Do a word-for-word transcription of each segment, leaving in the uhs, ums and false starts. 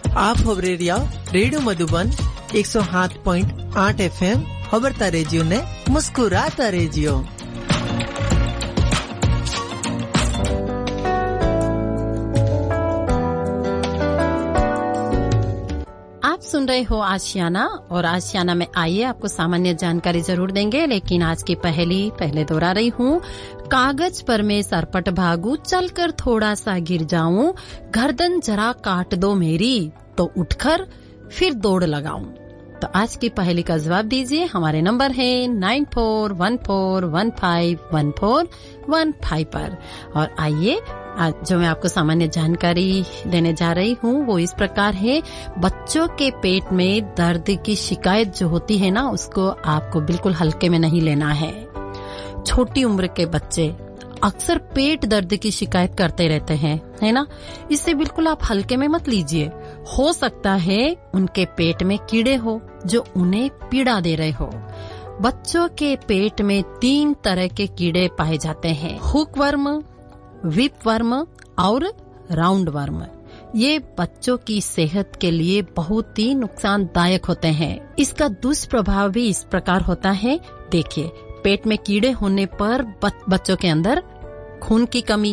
आप खबरें रिया रेडियो मधुबन एक सौ सात पॉइंट आठ एफ एम खबरता रेडियो ने मुस्कुराता रेडियो। आप सुन रहे हो आशियाना, और आशियाना में आइए आपको सामान्य जानकारी जरूर देंगे, लेकिन आज की पहली पहले दोहरा रही हूँ। कागज पर मैं सरपट भागू, चलकर थोड़ा सा गिर जाऊं, गर्दन जरा काट दो मेरी, तो उठकर फिर दौड़ लगाऊं। तो आज की पहेली का जवाब दीजिए। हमारे नंबर है nine four one four one five one four one five पर। और आइए आज जो मैं आपको सामान्य जानकारी देने जा रही हूँ वो इस प्रकार है। बच्चों के पेट में दर्द की शिकायत जो होती है ना, उसको आपको बिल्कुल हल्के में नहीं लेना है। छोटी उम्र के बच्चे अक्सर पेट दर्द की शिकायत करते रहते हैं, है ना। इससे बिल्कुल आप हल्के में मत लीजिए। हो सकता है उनके पेट में कीड़े हो जो उन्हें पीड़ा दे रहे हो। बच्चों के पेट में तीन तरह के कीड़े पाए जाते हैं, हुक वर्म, विप वर्म और राउंड वर्म। ये बच्चों की सेहत के लिए बहुत ही नुकसानदायक होते हैं। इसका दुष्प्रभाव भी इस प्रकार होता है। देखिए, पेट में कीड़े होने पर बच्चों के अंदर खून की कमी,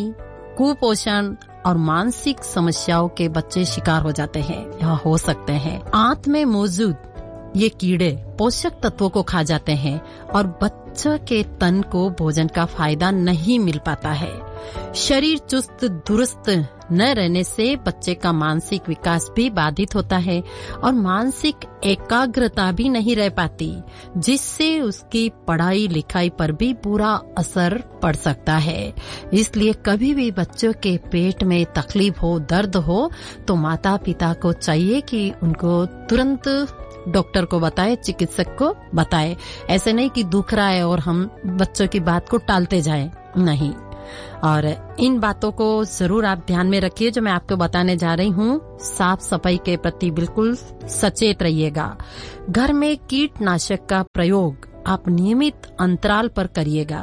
कुपोषण और मानसिक समस्याओं के बच्चे शिकार हो जाते हैं या हो सकते हैं। आंत में मौजूद ये कीड़े पोषक तत्वों को खा जाते हैं और बच्चों के तन को भोजन का फायदा नहीं मिल पाता है। शरीर चुस्त दुरुस्त न रहने से बच्चे का मानसिक विकास भी बाधित होता है और मानसिक एकाग्रता भी नहीं रह पाती, जिससे उसकी पढ़ाई लिखाई पर भी बुरा असर पड़ सकता है। इसलिए कभी भी बच्चों के पेट में तकलीफ हो, दर्द हो, तो माता पिता को चाहिए कि उनको तुरंत डॉक्टर को बताए, चिकित्सक को बताए। ऐसे नहीं कि दुख रहा है और हम बच्चों की बात को टालते जाएं, नहीं। और इन बातों को जरूर आप ध्यान में रखिए जो मैं आपको बताने जा रही हूँ। साफ सफाई के प्रति बिल्कुल सचेत रहिएगा। घर में कीटनाशक का प्रयोग आप नियमित अंतराल पर करिएगा।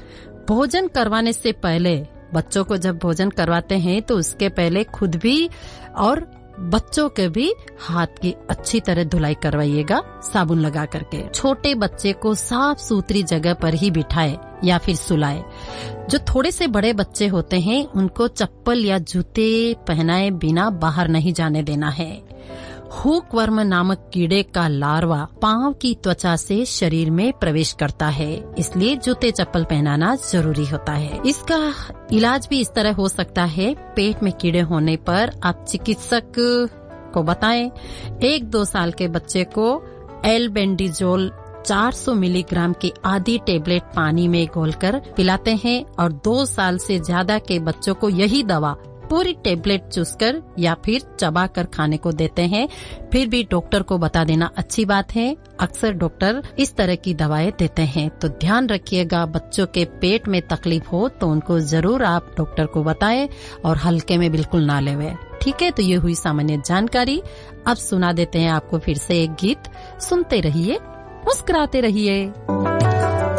भोजन करवाने से पहले, बच्चों को जब भोजन करवाते हैं तो उसके पहले खुद भी और बच्चों के भी हाथ की अच्छी तरह धुलाई करवाइएगा साबुन लगा करके। छोटे बच्चे को साफ सुथरी जगह पर ही बिठाए या फिर सुलाए। जो थोड़े से बड़े बच्चे होते हैं उनको चप्पल या जूते पहनाए बिना बाहर नहीं जाने देना है। हुक वर्म नामक कीड़े का लार्वा पांव की त्वचा से शरीर में प्रवेश करता है, इसलिए जूते चप्पल पहनाना जरूरी होता है। इसका इलाज भी इस तरह हो सकता है। पेट में कीड़े होने पर आप चिकित्सक को बताएं। एक दो साल के बच्चे को एल्बेंडाजोल चार सौ मिलीग्राम की आधी टेबलेट पानी में घोलकर पिलाते हैं और दो साल से ज्यादा के बच्चों को यही दवा पूरी टेबलेट चूसकर या फिर चबाकर खाने को देते हैं। फिर भी डॉक्टर को बता देना अच्छी बात है। अक्सर डॉक्टर इस तरह की दवाएं देते हैं, तो ध्यान रखिएगा। बच्चों के पेट में तकलीफ हो तो उनको जरूर आप डॉक्टर को बताएं और हल्के में बिल्कुल ना लेवे। ठीक है, तो ये हुई सामान्य जानकारी। अब सुना देते हैं आपको फिर से एक गीत। सुनते रहिए, मुस्कुराते रहिए।